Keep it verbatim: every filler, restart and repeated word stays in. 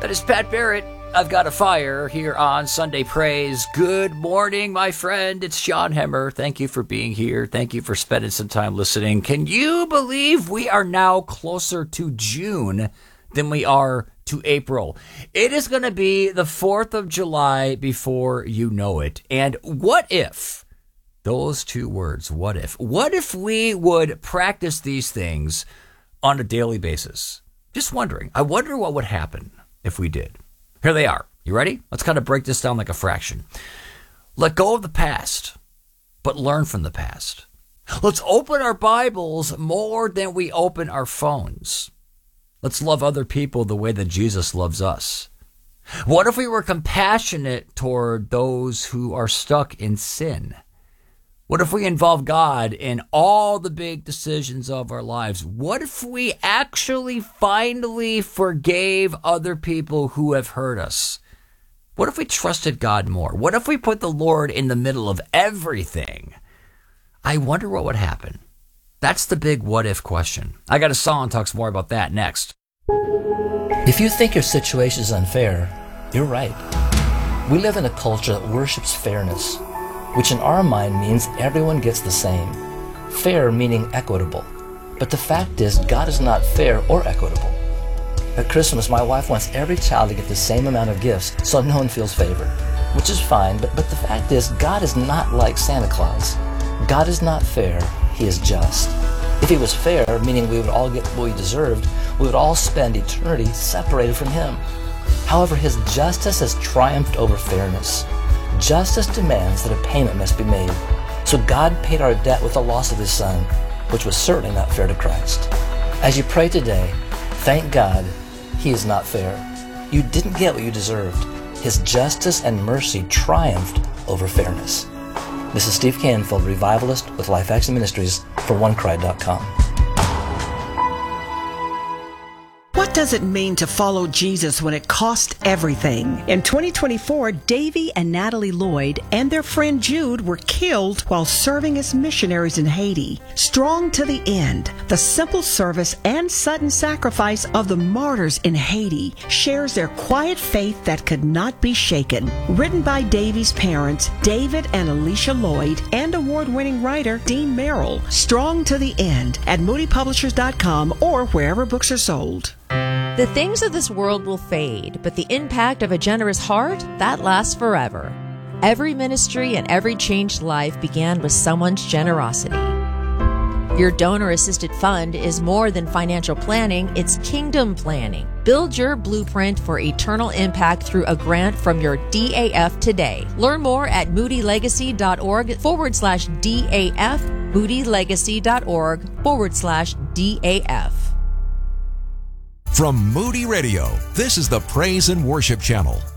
That is Pat Barrett. I've got a fire here on Sunday Praise. Good morning, my friend. It's Sean Hemmer. Thank you for being here. Thank you for spending some time listening. Can you believe we are now closer to June than we are to April? It is going to be the fourth of July before you know it. And what if, those two words, what if, what if we would practice these things on a daily basis? Just wondering. I wonder what would happen if we did. Here they are. You ready? Let's kind of break this down like a fraction. Let go of the past, but learn from the past. Let's open our Bibles more than we open our phones. Let's love other people the way that Jesus loves us. What if we were compassionate toward those who are stuck in sin? What if we involve God in all the big decisions of our lives? What if we actually finally forgave other people who have hurt us? What if we trusted God more? What if we put the Lord in the middle of everything? I wonder what would happen. That's the big what if question. I got a song that talks more about that next. If you think your situation is unfair, you're right. We live in a culture that worships fairness, which in our mind means everyone gets the same. Fair meaning equitable. But the fact is, God is not fair or equitable. At Christmas, my wife wants every child to get the same amount of gifts so no one feels favored, which is fine, but, but the fact is, God is not like Santa Claus. God is not fair, He is just. If He was fair, meaning we would all get what we deserved, we would all spend eternity separated from Him. However, His justice has triumphed over fairness. Justice demands that a payment must be made. So God paid our debt with the loss of His Son, which was certainly not fair to Christ. As you pray today, thank God He is not fair. You didn't get what you deserved. His justice and mercy triumphed over fairness. This is Steve Canfield, revivalist with Life Action Ministries for one cry dot com. What does it mean to follow Jesus when it costs everything? In twenty twenty-four, Davy and Natalie Lloyd and their friend Jude were killed while serving as missionaries in Haiti. Strong to the end, the simple service and sudden sacrifice of the martyrs in Haiti shares their quiet faith that could not be shaken. Written by Davy's parents, David and Alicia Lloyd, and award-winning writer Dean Merrill. Strong to the end at moody publishers dot com or wherever books are sold. The things of this world will fade, but the impact of a generous heart, that lasts forever. Every ministry and every changed life began with someone's generosity. Your donor-assisted fund is more than financial planning, it's kingdom planning. Build your blueprint for eternal impact through a grant from your D A F today. Learn more at moody legacy dot org forward slash D A F, moody legacy dot org forward slash D A F. From Moody Radio, this is the Praise and Worship Channel.